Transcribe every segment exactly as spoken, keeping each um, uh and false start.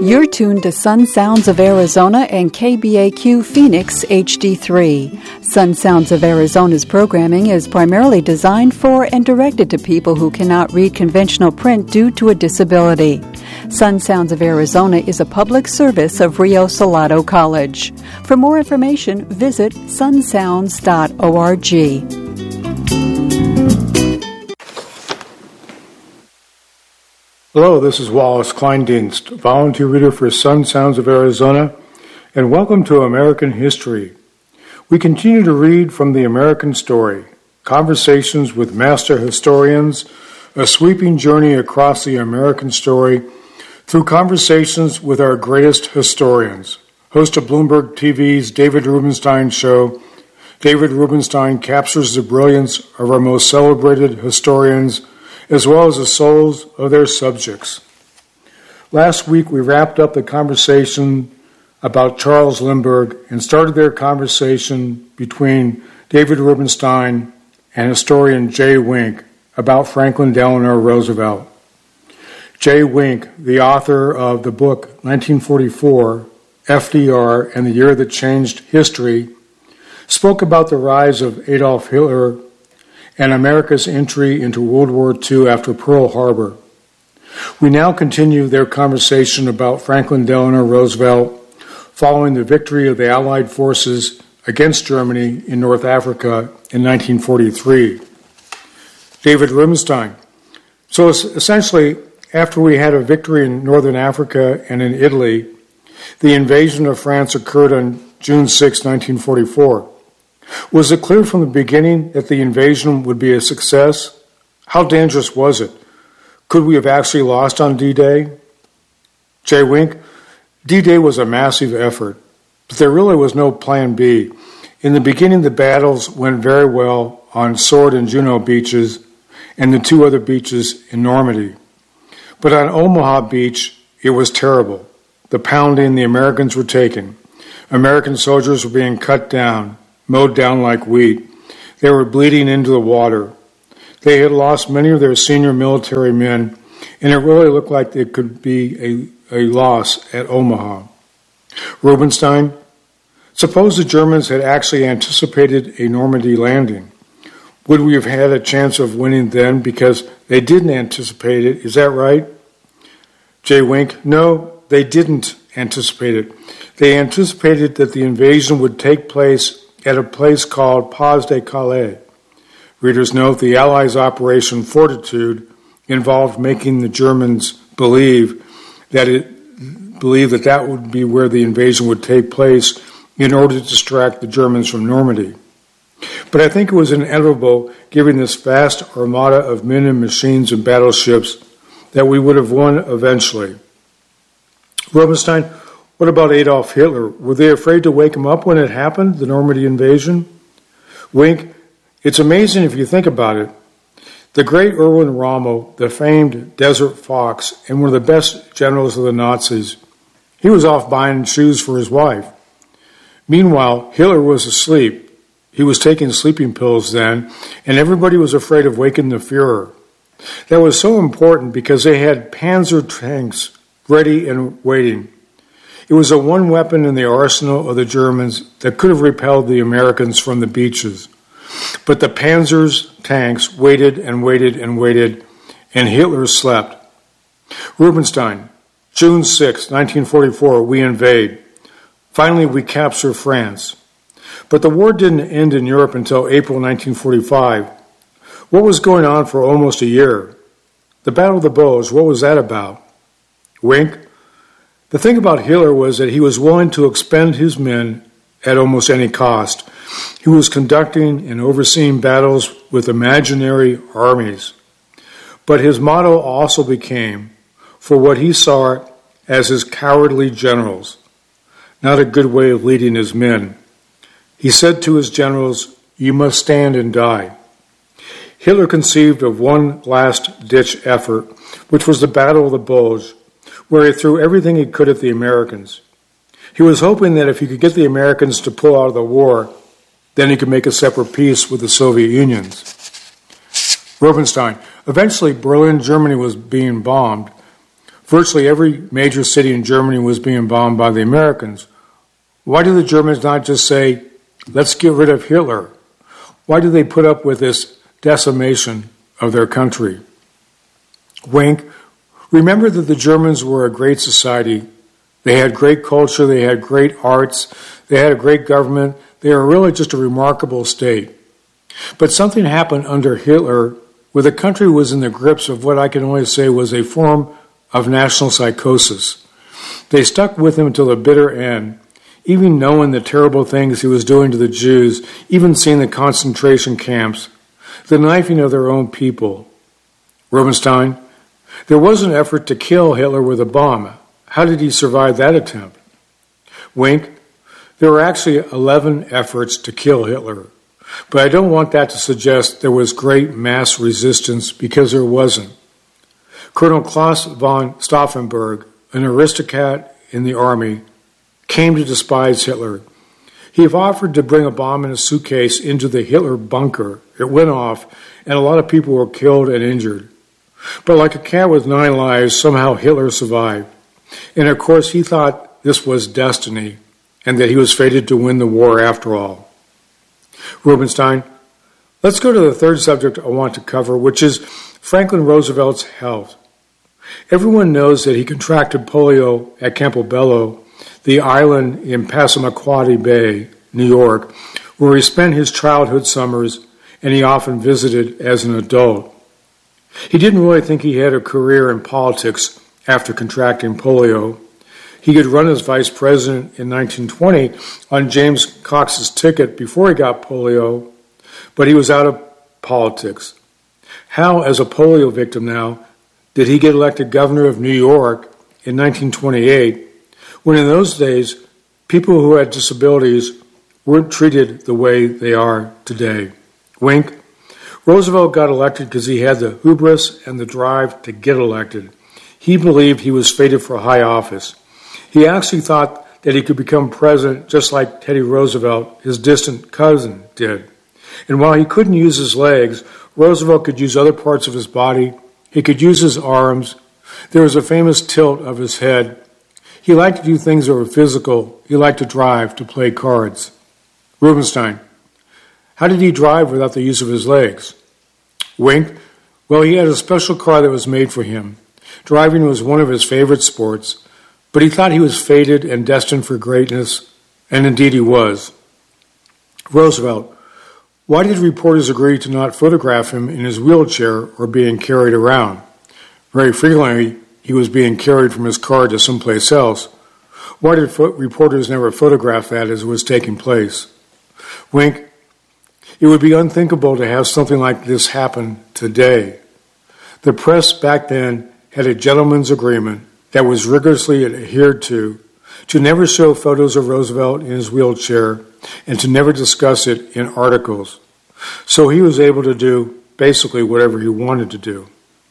You're tuned to Sun Sounds of Arizona and K B A Q Phoenix H D three. Sun Sounds of Arizona's programming is primarily designed for and directed to people who cannot read conventional print due to a disability. Sun Sounds of Arizona is a public service of Rio Salado College. For more information, visit sun sounds dot org. Hello, this is Wallace Kleindienst, volunteer reader for Sun Sounds of Arizona, and welcome to American History. We continue to read from the American Story, conversations with master historians, a sweeping journey across the American story through conversations with our greatest historians. Host of Bloomberg T V's David Rubenstein show, David Rubenstein captures the brilliance of our most celebrated historians as well as the souls of their subjects. Last week, we wrapped up the conversation about Charles Lindbergh and started their conversation between David Rubenstein and historian Jay Wink about Franklin Delano Roosevelt. Jay Wink, the author of the book nineteen forty-four, F D R and the Year That Changed History, spoke about the rise of Adolf Hitler and America's entry into World War Two after Pearl Harbor. We now continue their conversation about Franklin Delano Roosevelt following the victory of the Allied forces against Germany in North Africa in nineteen forty-three. David Rubenstein. So essentially, after we had a victory in Northern Africa and in Italy, the invasion of France occurred on June sixth, nineteen forty-four. Was it clear from the beginning that the invasion would be a success? How dangerous was it? Could we have actually lost on D-Day? Jay Wink, D-Day was a massive effort, but there really was no plan B. In the beginning, the battles went very well on Sword and Juno beaches and the two other beaches in Normandy. But on Omaha Beach, it was terrible. The pounding the Americans were taking. American soldiers were being cut down, mowed down like wheat. They were bleeding into the water. They had lost many of their senior military men, and it really looked like it could be a, a loss at Omaha. Rubenstein, suppose the Germans had actually anticipated a Normandy landing. Would we have had a chance of winning then because they didn't anticipate it? Is that right? Jay Wink, no, they didn't anticipate it. They anticipated that the invasion would take place at a place called Pas de Calais. Readers note the Allies' Operation Fortitude involved making the Germans believe that it believe that that would be where the invasion would take place in order to distract the Germans from Normandy. But I think it was inevitable, given this vast armada of men and machines and battleships, that we would have won eventually. Rubenstein, what about Adolf Hitler? Were they afraid to wake him up when it happened, the Normandy invasion? Wink, it's amazing if you think about it. The great Erwin Rommel, the famed Desert Fox, and one of the best generals of the Nazis, he was off buying shoes for his wife. Meanwhile, Hitler was asleep. He was taking sleeping pills then, and everybody was afraid of waking the Fuhrer. That was so important because they had Panzer tanks ready and waiting. It was the one weapon in the arsenal of the Germans that could have repelled the Americans from the beaches. But the Panzer's tanks waited and waited and waited, and Hitler slept. Rubenstein, June sixth, nineteen forty-four, we invade. Finally, we capture France. But the war didn't end in Europe until April nineteen forty-five. What was going on for almost a year? The Battle of the Bulge, what was that about? Wink. The thing about Hitler was that he was willing to expend his men at almost any cost. He was conducting and overseeing battles with imaginary armies. But his motto also became, for what he saw as his cowardly generals, not a good way of leading his men. He said to his generals, you must stand and die. Hitler conceived of one last-ditch effort, which was the Battle of the Bulge, where he threw everything he could at the Americans. He was hoping that if he could get the Americans to pull out of the war, then he could make a separate peace with the Soviet Union. Rubenstein. Eventually, Berlin, Germany was being bombed. Virtually every major city in Germany was being bombed by the Americans. Why do the Germans not just say, let's get rid of Hitler? Why do they put up with this decimation of their country? Wink. Remember that the Germans were a great society. They had great culture, they had great arts, they had a great government. They were really just a remarkable state. But something happened under Hitler where the country was in the grips of what I can only say was a form of national psychosis. They stuck with him until the bitter end, even knowing the terrible things he was doing to the Jews, even seeing the concentration camps, the knifing of their own people. Rubenstein, there was an effort to kill Hitler with a bomb. How did he survive that attempt? Wink, there were actually eleven efforts to kill Hitler. But I don't want that to suggest there was great mass resistance, because there wasn't. Colonel Klaus von Stauffenberg, an aristocrat in the army, came to despise Hitler. He offered to bring a bomb in a suitcase into the Hitler bunker. It went off, and a lot of people were killed and injured. But like a cat with nine lives, somehow Hitler survived. And of course, he thought this was destiny, and that he was fated to win the war after all. Rubenstein, let's go to the third subject I want to cover, which is Franklin Roosevelt's health. Everyone knows that he contracted polio at Campobello, the island in Passamaquoddy Bay, New York, where he spent his childhood summers, and he often visited as an adult. He didn't really think he had a career in politics after contracting polio. He could run as vice president in nineteen twenty on James Cox's ticket before he got polio, but he was out of politics. How, as a polio victim now, did he get elected governor of New York in nineteen twenty-eight, when in those days, people who had disabilities weren't treated the way they are today? Wink. Roosevelt got elected because he had the hubris and the drive to get elected. He believed he was fated for high office. He actually thought that he could become president just like Teddy Roosevelt, his distant cousin, did. And while he couldn't use his legs, Roosevelt could use other parts of his body. He could use his arms. There was a famous tilt of his head. He liked to do things that were physical. He liked to drive, to play cards. Rubenstein, how did he drive without the use of his legs? Wink. Well, he had a special car that was made for him. Driving was one of his favorite sports, but he thought he was fated and destined for greatness, and indeed he was. Roosevelt, why did reporters agree to not photograph him in his wheelchair or being carried around? Very frequently, he was being carried from his car to someplace else. Why did fo- reporters never photograph that as it was taking place? Wink, it would be unthinkable to have something like this happen today. The press back then had a gentleman's agreement that was rigorously adhered to, to never show photos of Roosevelt in his wheelchair and to never discuss it in articles. So he was able to do basically whatever he wanted to do.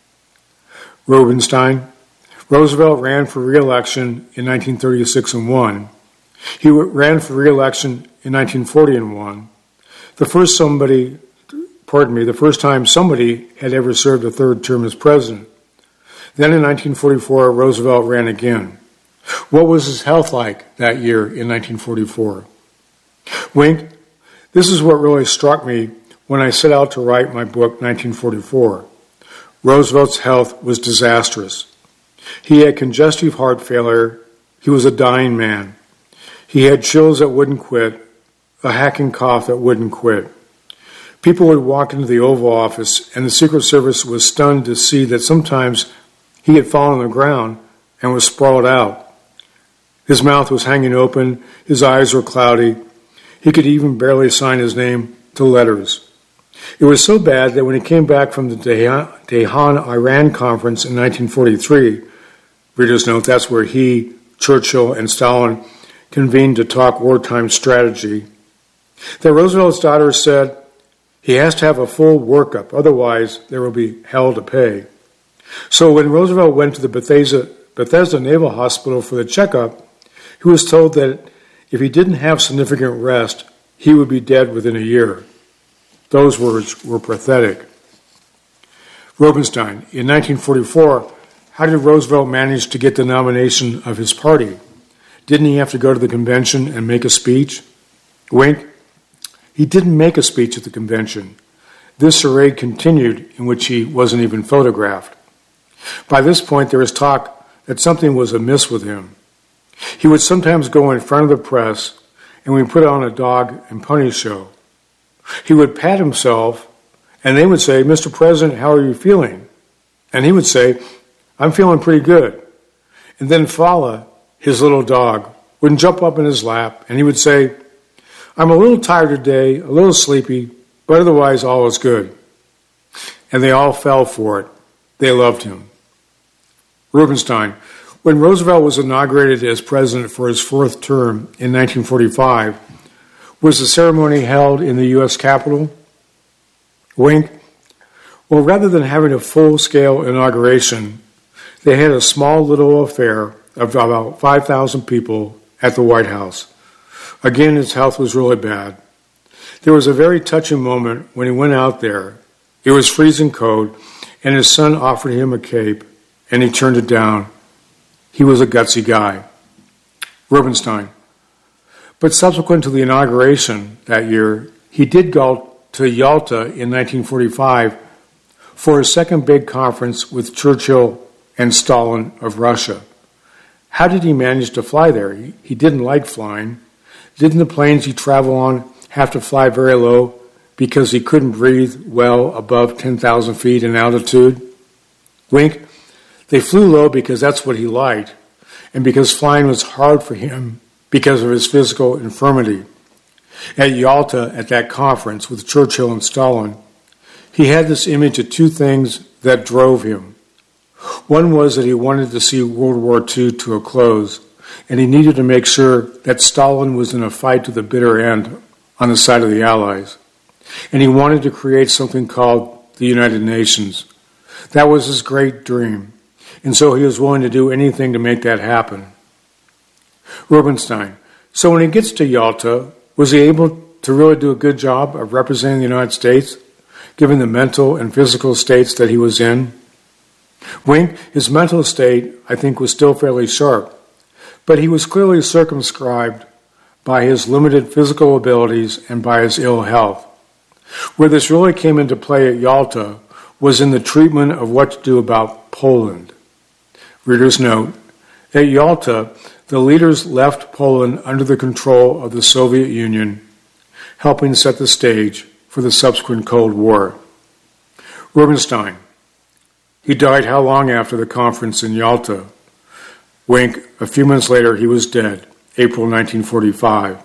Rubenstein, Roosevelt ran for re-election in nineteen thirty-six and won. He ran for re-election in nineteen forty and won. The first somebody, pardon me, the first time somebody had ever served a third term as president. Then in nineteen forty-four, Roosevelt ran again. What was his health like that year in nineteen forty-four? Wink, this is what really struck me when I set out to write my book, nineteen forty-four. Roosevelt's health was disastrous. He had congestive heart failure. He was a dying man. He had chills that wouldn't quit, a hacking cough that wouldn't quit. People would walk into the Oval Office, and the Secret Service was stunned to see that sometimes he had fallen on the ground and was sprawled out. His mouth was hanging open, his eyes were cloudy. He could even barely sign his name to letters. It was so bad that when he came back from the Tehran, Iran conference in nineteen forty-three, readers note that's where he, Churchill, and Stalin convened to talk wartime strategy, that Roosevelt's daughter said, he has to have a full workup, otherwise there will be hell to pay. So when Roosevelt went to the Bethesda, Bethesda Naval Hospital for the checkup, he was told that if he didn't have significant rest, he would be dead within a year. Those words were pathetic. Rubenstein, in nineteen forty-four, How did Roosevelt manage to get the nomination of his party? Didn't he have to go to the convention and make a speech? Wink. He didn't make a speech at the convention. This charade continued, in which he wasn't even photographed. By this point, there was talk that something was amiss with him. He would sometimes go in front of the press and we put on a dog and pony show. He would pat himself and they would say, "Mister President, how are you feeling?" And he would say, "I'm feeling pretty good." And then Fala, his little dog, would jump up in his lap and he would say, "I'm a little tired today, a little sleepy, but otherwise all is good." And they all fell for it. They loved him. Rubenstein. When Roosevelt was inaugurated as president for his fourth term in nineteen forty-five, was the ceremony held in the U S Capitol? Wink. Well, rather than having a full-scale inauguration, they had a small little affair of about five thousand people at the White House. Again, his health was really bad. There was a very touching moment when he went out there. It was freezing cold, and his son offered him a cape, and he turned it down. He was a gutsy guy. Rubenstein. But subsequent to the inauguration that year, he did go to Yalta in nineteen forty-five for his second big conference with Churchill and Stalin of Russia. How did he manage to fly there? He, he didn't like flying. Didn't the planes he traveled on have to fly very low because he couldn't breathe well above ten thousand feet in altitude? Wink. They flew low because that's what he liked, and because flying was hard for him because of his physical infirmity. At Yalta, at that conference with Churchill and Stalin, he had this image of two things that drove him. One was that he wanted to see World War Two to a close, and he needed to make sure that Stalin was in a fight to the bitter end on the side of the Allies. And he wanted to create something called the United Nations. That was his great dream, and so he was willing to do anything to make that happen. Rubenstein. So when he gets to Yalta, was he able to really do a good job of representing the United States, given the mental and physical states that he was in? Wink. His mental state, I think, was still fairly sharp, but he was clearly circumscribed by his limited physical abilities and by his ill health. Where this really came into play at Yalta was in the treatment of what to do about Poland. Reader's note, at Yalta, the leaders left Poland under the control of the Soviet Union, helping set the stage for the subsequent Cold War. Rubenstein. He died how long after the conference in Yalta? Wink. A few months later, he was dead, April nineteen forty-five.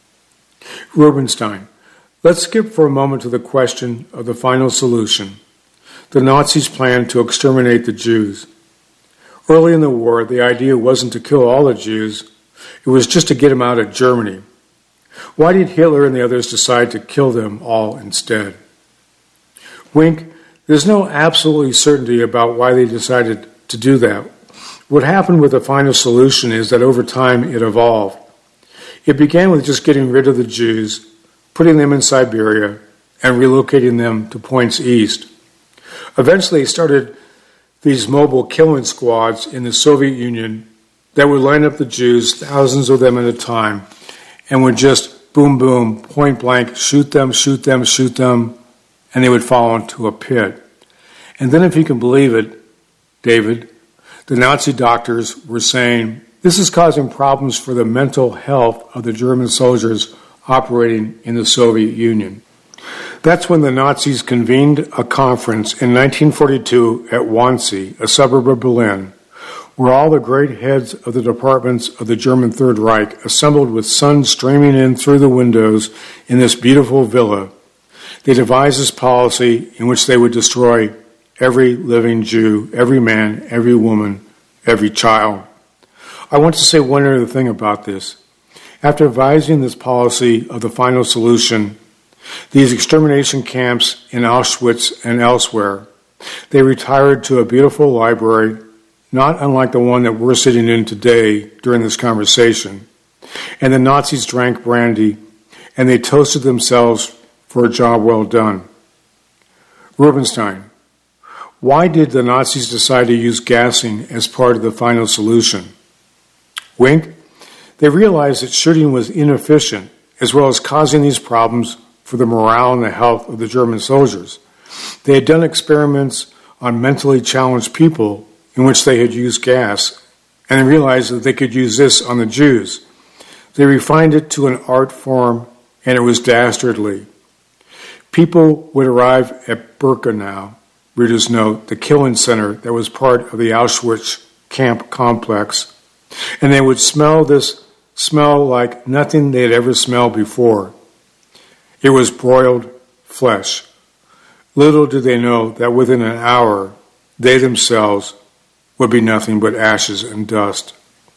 Rubenstein. Let's skip for a moment to the question of the final solution. The Nazis planned to exterminate the Jews. Early in the war, the idea wasn't to kill all the Jews, it was just to get them out of Germany. Why did Hitler and the others decide to kill them all instead? Wink. There's no absolute certainty about why they decided to do that. What happened with the final solution is that over time it evolved. It began with just getting rid of the Jews, putting them in Siberia, and relocating them to points east. Eventually it started these mobile killing squads in the Soviet Union that would line up the Jews, thousands of them at a time, and would just boom, boom, point blank, shoot them, shoot them, shoot them, and they would fall into a pit. And then, if you can believe it, David, the Nazi doctors were saying, this is causing problems for the mental health of the German soldiers operating in the Soviet Union. That's when the Nazis convened a conference in nineteen forty-two at Wannsee, a suburb of Berlin, where all the great heads of the departments of the German Third Reich assembled with sun streaming in through the windows in this beautiful villa. They devised this policy in which they would destroy every living Jew, every man, every woman, every child. I want to say one other thing about this. After devising this policy of the final solution, these extermination camps in Auschwitz and elsewhere, they retired to a beautiful library, not unlike the one that we're sitting in today during this conversation. And the Nazis drank brandy, and they toasted themselves for a job well done. Rubenstein. Why did the Nazis decide to use gassing as part of the final solution? Wink. They realized that shooting was inefficient, as well as causing these problems for the morale and the health of the German soldiers. They had done experiments on mentally challenged people in which they had used gas, and they realized that they could use this on the Jews. They refined it to an art form, and it was dastardly. People would arrive at Birkenau, reader's note, the killing center that was part of the Auschwitz camp complex, and they would smell this smell like nothing they had ever smelled before. It was broiled flesh. Little did they know that within an hour, they themselves would be nothing but ashes and dust.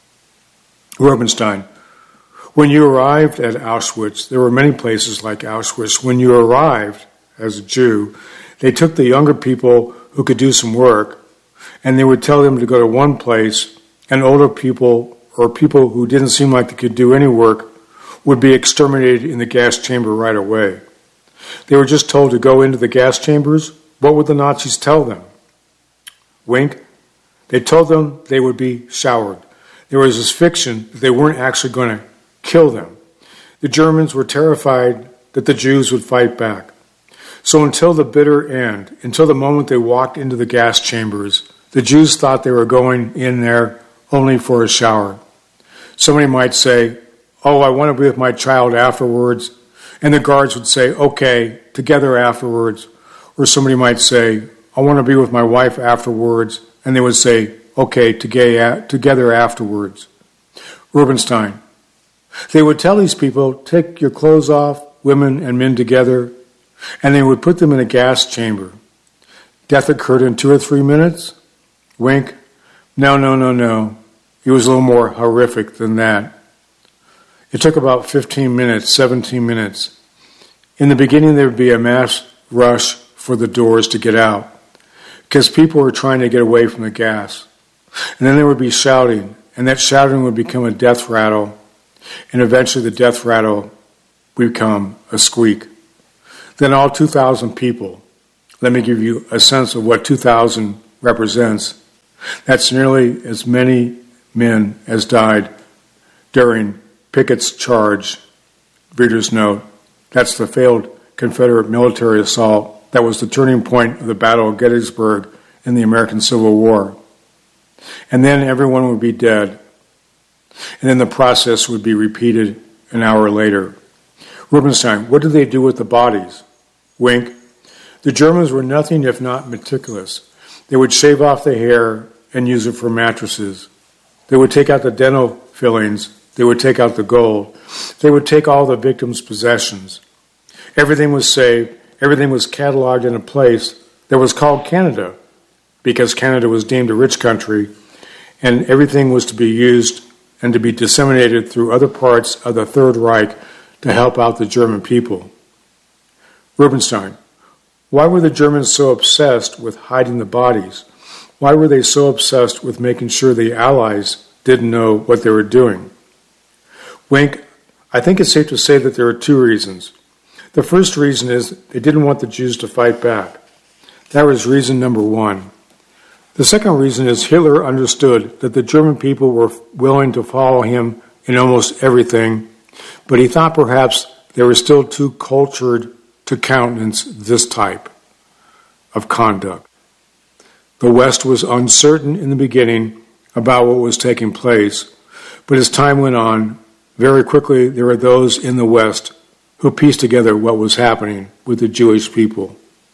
Rubinstein. When you arrived at Auschwitz, there were many places like Auschwitz. When you arrived as a Jew, they took the younger people who could do some work, and they would tell them to go to one place, and older people or people who didn't seem like they could do any work would be exterminated in the gas chamber right away. They were just told to go into the gas chambers. What would the Nazis tell them? Wink. They told them they would be showered. There was this fiction that they weren't actually going to kill them. The Germans were terrified that the Jews would fight back. So until the bitter end, until the moment they walked into the gas chambers, the Jews thought they were going in there only for a shower. Somebody might say, "Oh, I want to be with my child afterwards," and the guards would say, "Okay, together afterwards." Or somebody might say, "I want to be with my wife afterwards," and they would say, "Okay, together afterwards." Rubinstein. They would tell these people, "Take your clothes off, women and men together," and they would put them in a gas chamber. Death occurred in two or three minutes? Wink. No, no, no, no. It was a little more horrific than that. It took about fifteen minutes, seventeen minutes. In the beginning, there would be a mass rush for the doors to get out, because people were trying to get away from the gas. And then there would be shouting, and that shouting would become a death rattle, and eventually the death rattle would become a squeak. Then all two thousand people, let me give you a sense of what two thousand represents. That's nearly as many men as died during Pickett's charge. Reader's note. That's the failed Confederate military assault that was the turning point of the Battle of Gettysburg in the American Civil War. And then everyone would be dead. And then the process would be repeated an hour later. Rubinstein, what did they do with the bodies? Wink. The Germans were nothing if not meticulous. They would shave off the hair and use it for mattresses. They would take out the dental fillings. They would take out the gold. They would take all the victims' possessions. Everything was saved. Everything was cataloged in a place that was called Canada, because Canada was deemed a rich country, and everything was to be used and to be disseminated through other parts of the Third Reich to help out the German people. Rubinstein, why were the Germans so obsessed with hiding the bodies? Why were they so obsessed with making sure the Allies didn't know what they were doing? Wink, I think it's safe to say that there are two reasons. The first reason is they didn't want the Jews to fight back. That was reason number one. The second reason is Hitler understood that the German people were willing to follow him in almost everything, but he thought perhaps they were still too cultured to countenance this type of conduct. The West was uncertain in the beginning about what was taking place, but as time went on, very quickly there were those in the West who pieced together what was happening with the Jewish people.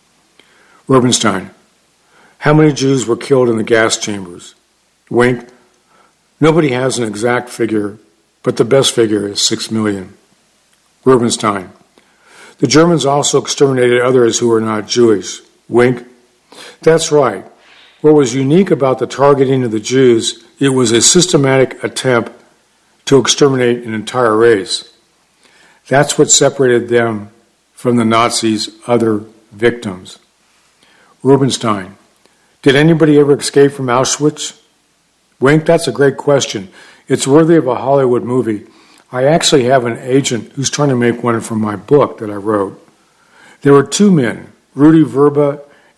Rubinstein, how many Jews were killed in the gas chambers? Wink, nobody has an exact figure, but the best figure is six million. Rubinstein, the Germans also exterminated others who were not Jewish. Wink, that's right. What was unique about the targeting of the Jews, it was a systematic attempt to exterminate an entire race. That's what separated them from the Nazis' other victims. Rubinstein, did anybody ever escape from Auschwitz? Wink, that's a great question. It's worthy of a Hollywood movie. I actually have an agent who's trying to make one from my book that I wrote. There were two men, Rudy Verba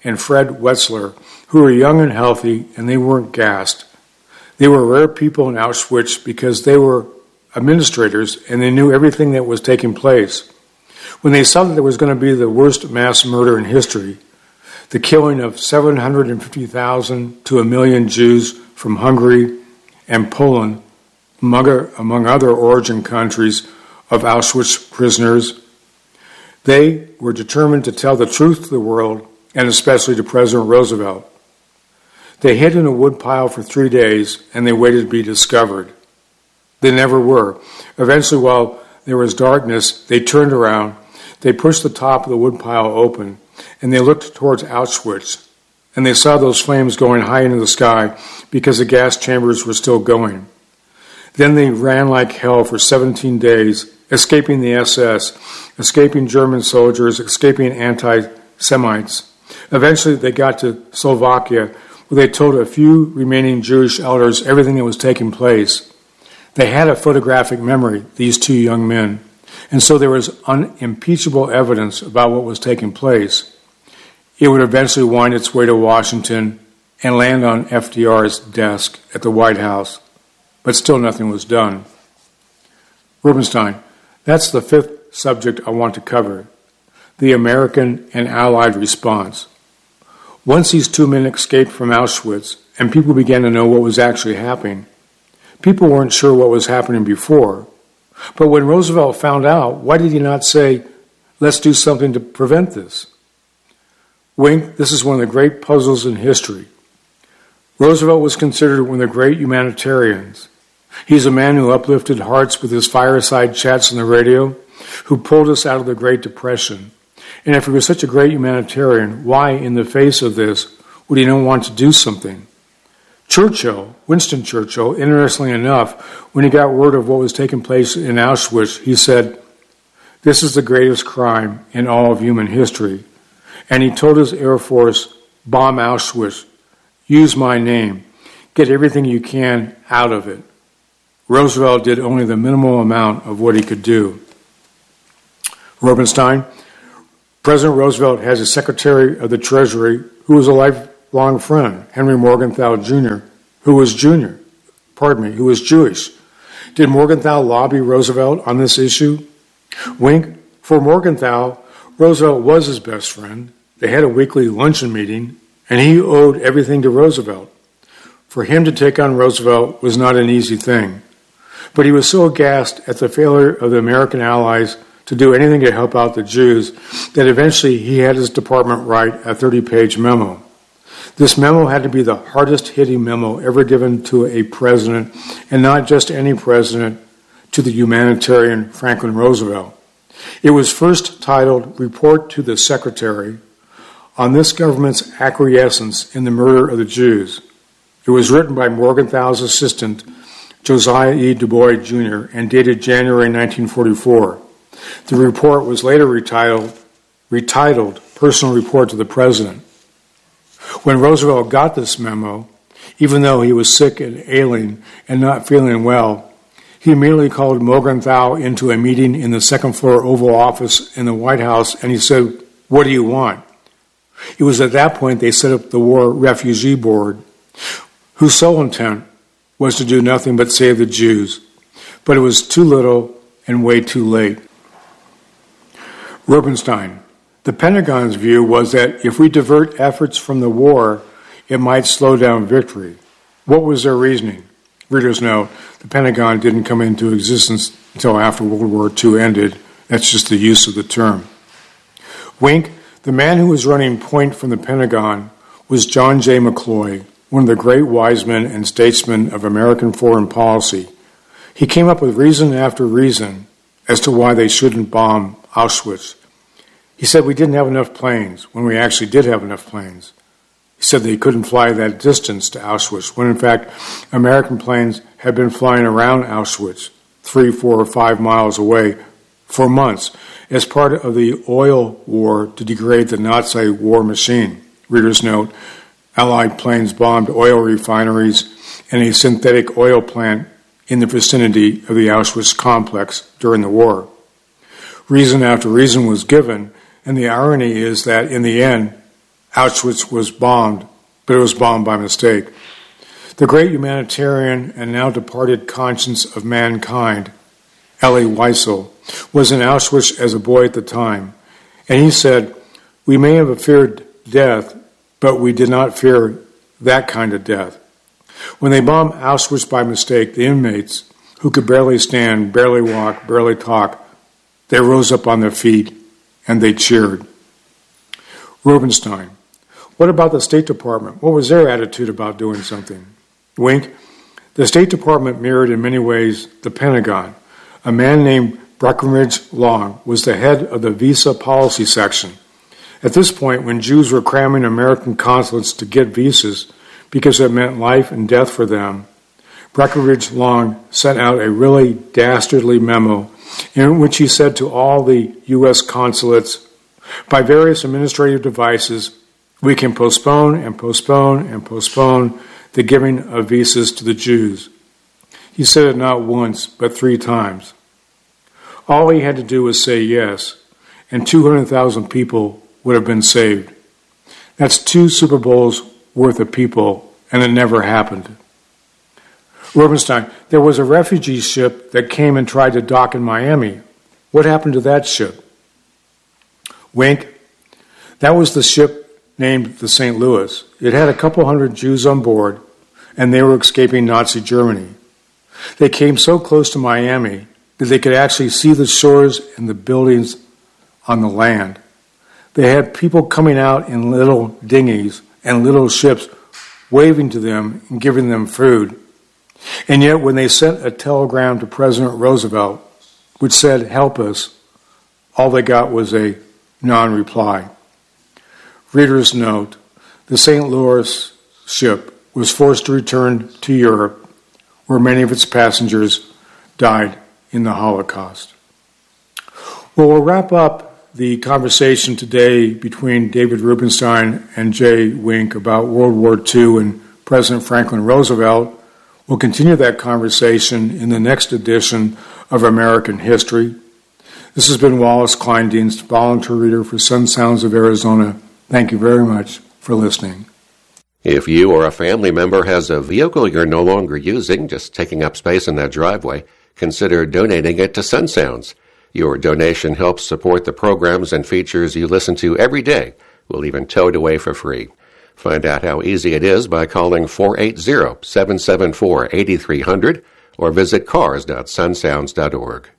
and Fred Wetzler, who were young and healthy, and they weren't gassed. They were rare people in Auschwitz because they were administrators and they knew everything that was taking place. When they saw that there was going to be the worst mass murder in history, the killing of seven hundred fifty thousand to a million Jews from Hungary and Poland, among other origin countries of Auschwitz prisoners, they were determined to tell the truth to the world, and especially to President Roosevelt. They hid in a woodpile for three days, and they waited to be discovered. They never were. Eventually, while there was darkness, they turned around, they pushed the top of the woodpile open, and they looked towards Auschwitz, and they saw those flames going high into the sky because the gas chambers were still going. Then they ran like hell for seventeen days, escaping the S S, escaping German soldiers, escaping anti-Semites. Eventually, they got to Slovakia, where they told a few remaining Jewish elders everything that was taking place. They had a photographic memory, these two young men, and so there was unimpeachable evidence about what was taking place. It would eventually wind its way to Washington and land on F D R's desk at the White House, but still nothing was done. Rubenstein, that's the fifth subject I want to cover, the American and Allied response. Once these two men escaped from Auschwitz and people began to know what was actually happening, people weren't sure what was happening before. But when Roosevelt found out, why did he not say, let's do something to prevent this? Wink, this is one of the great puzzles in history. Roosevelt was considered one of the great humanitarians. He's a man who uplifted hearts with his fireside chats on the radio, who pulled us out of the Great Depression. And if he was such a great humanitarian, why, in the face of this, would he not want to do something? Churchill, Winston Churchill, interestingly enough, when he got word of what was taking place in Auschwitz, he said, "This is the greatest crime in all of human history." And he told his Air Force, "Bomb Auschwitz, use my name, get everything you can out of it." Roosevelt did only the minimal amount of what he could do. Rubenstein, President Roosevelt has a Secretary of the Treasury who was a lifelong friend, Henry Morgenthau Junior, who was junior, pardon me, who was Jewish. Did Morgenthau lobby Roosevelt on this issue? Wink, for Morgenthau, Roosevelt was his best friend. They had a weekly luncheon meeting, and he owed everything to Roosevelt. For him to take on Roosevelt was not an easy thing. But he was so aghast at the failure of the American allies to do anything to help out the Jews that eventually he had his department write a thirty-page memo. This memo had to be the hardest-hitting memo ever given to a president, and not just any president, to the humanitarian Franklin Roosevelt. It was first titled Report to the Secretary on this government's acquiescence in the murder of the Jews. It was written by Morgenthau's assistant, Josiah E. Du Bois, Junior, and dated January nineteen forty-four. The report was later retitled, retitled Personal Report to the President. When Roosevelt got this memo, even though he was sick and ailing and not feeling well, he immediately called Morgenthau into a meeting in the second floor Oval Office in the White House, and he said, "What do you want?" It was at that point they set up the War Refugee Board, whose sole intent was to do nothing but save the Jews. But it was too little and way too late. Rubenstein, the Pentagon's view was that if we divert efforts from the war, it might slow down victory. What was their reasoning? Readers note, the Pentagon didn't come into existence until after World War Two ended. That's just the use of the term. Wink, the man who was running point from the Pentagon was John J. McCloy, one of the great wise men and statesmen of American foreign policy. He came up with reason after reason as to why they shouldn't bomb Auschwitz. He said we didn't have enough planes when we actually did have enough planes. He said they couldn't fly that distance to Auschwitz, when in fact American planes had been flying around Auschwitz, three, four, or five miles away, for months, as part of the oil war to degrade the Nazi war machine. Readers note, Allied planes bombed oil refineries and a synthetic oil plant in the vicinity of the Auschwitz complex during the war. Reason after reason was given, and the irony is that in the end, Auschwitz was bombed, but it was bombed by mistake. The great humanitarian and now departed conscience of mankind, Elie Wiesel, was in Auschwitz as a boy at the time, and he said, "We may have feared death, but we did not fear that kind of death." When they bombed Auschwitz by mistake, the inmates, who could barely stand, barely walk, barely talk, they rose up on their feet and they cheered. Rubenstein. What about the State Department? What was their attitude about doing something? Wink. The State Department mirrored in many ways the Pentagon. A man named Breckinridge Long was the head of the visa policy section. At this point, when Jews were cramming American consulates to get visas because it meant life and death for them, Breckinridge Long sent out a really dastardly memo in which he said to all the U S consulates, by various administrative devices, we can postpone and postpone and postpone the giving of visas to the Jews. He said it not once, but three times. All he had to do was say yes, and two hundred thousand people would have been saved. That's two Super Bowls worth of people, and it never happened. Rubenstein, there was a refugee ship that came and tried to dock in Miami. What happened to that ship? Wink. That was the ship named the Saint Louis. It had a couple hundred Jews on board, and they were escaping Nazi Germany. They came so close to Miami that they could actually see the shores and the buildings on the land. They had people coming out in little dinghies and little ships waving to them and giving them food. And yet when they sent a telegram to President Roosevelt, which said, "Help us," all they got was a non-reply. Reader's note, the Saint Louis ship was forced to return to Europe, where many of its passengers died in the Holocaust. Well, we'll wrap up the conversation today between David Rubenstein and Jay Wink about World War Two and President Franklin Roosevelt. We'll continue that conversation in the next edition of American History. This has been Wallace Kleindienst, volunteer reader for Sun Sounds of Arizona. Thank you very much for listening. If you or a family member has a vehicle you're no longer using, just taking up space in that driveway, consider donating it to Sun Sounds. Your donation helps support the programs and features you listen to every day. We'll even tow it away for free. Find out how easy it is by calling four eight zero, seven seven four, eight three zero zero or visit cars dot sun sounds dot org.